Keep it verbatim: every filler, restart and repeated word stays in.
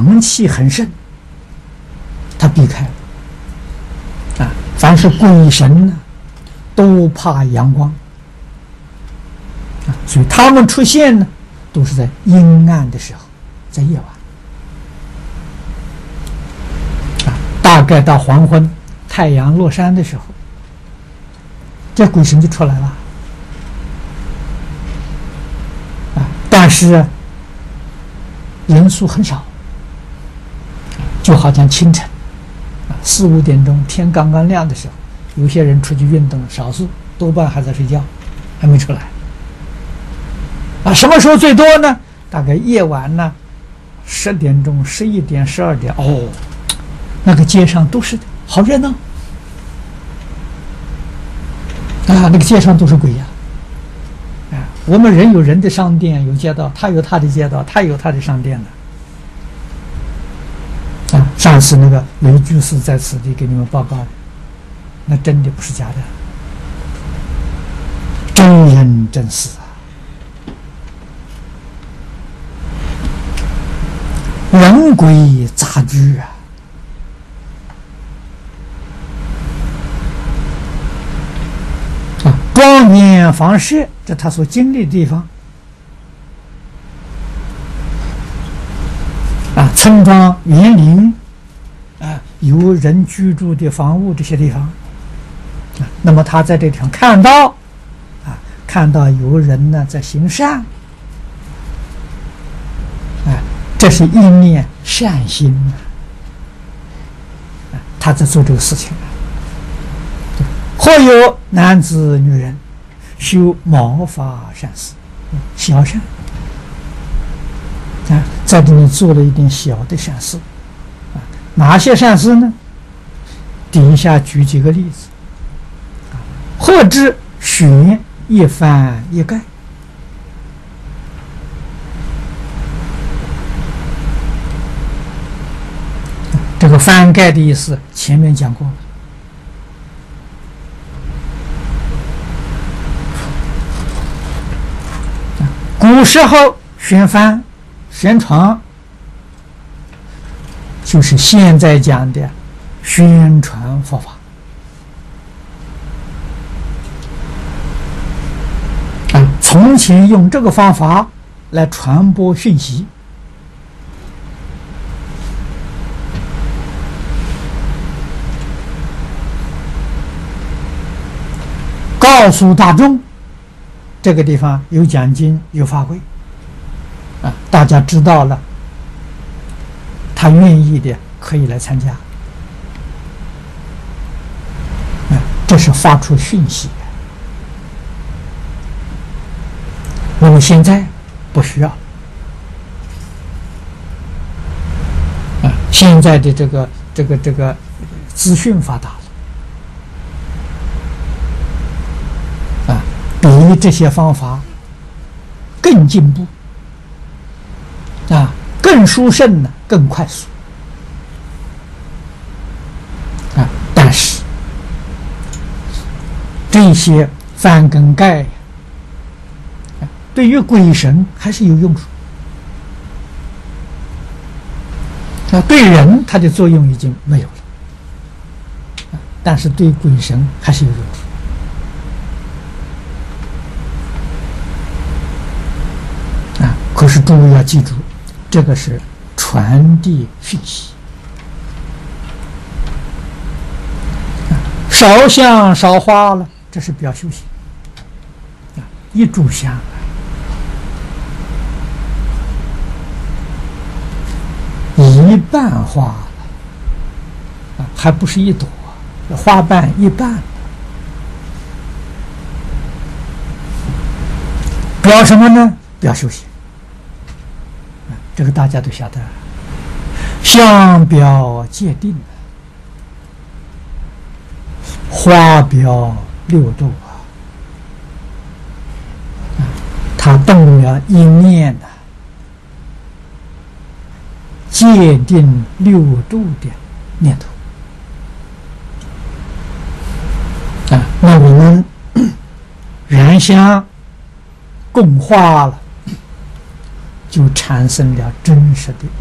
阳气很盛，他避开了。啊，凡是鬼神呢，都怕阳光。啊，所以他们出现呢，都是在阴暗的时候，在夜晚。啊，大概到黄昏，太阳落山的时候，这鬼神就出来了。啊，但是人数很少，就好像清晨，啊，四五点钟天刚刚亮的时候，有些人出去运动，少数，多半还在睡觉，还没出来。啊，什么时候最多呢？大概夜晚呢，十点钟、十一点、十二点，哦，那个街上都是好热闹，啊，那个街上都是鬼呀，啊，我们人有人的商店，有街道，他有他的街道，他有他的商店的。啊，上次那个雷居士在此地给你们报告，那真的不是假的，真人真事啊。人鬼杂居啊！啊，庄严房舍，这他所经历的地方啊，村庄、园林啊，有人居住的房屋这些地方啊，那么他在这地方看到啊，看到有人呢在行善。这是一念善心啊，他在做这个事情啊。或有男子女人修毛发善事，小善啊，在这里做了一点小的善事啊。哪些善事呢？底下举几个例子啊，或知悬一翻一盖。这个翻盖的意思前面讲过了。古时候旋帆、旋床，就是现在讲的宣传佛法啊。从前用这个方法来传播讯息。告诉大众，这个地方有讲经有法会啊，大家知道了，他愿意的可以来参加啊，这是发出讯息。那么现在不需要啊，现在的这个这个这个资讯发达了。比这些方法更进步啊，更殊胜呢，更快速啊。但是这些翻跟盖啊，对于鬼神还是有用处啊。对人它的作用已经没有了啊，但是对鬼神还是有用处。可是诸位要记住，这个是传递讯息，烧香烧花了，这是表修行啊，一炷香一半花了啊，还不是一朵，花瓣一半，表什么呢？表修行。这个大家都晓得，香表界定，花表六度啊，他动了一念呢，界定六度的念头啊，那我们燃香供化了，就产生了真实的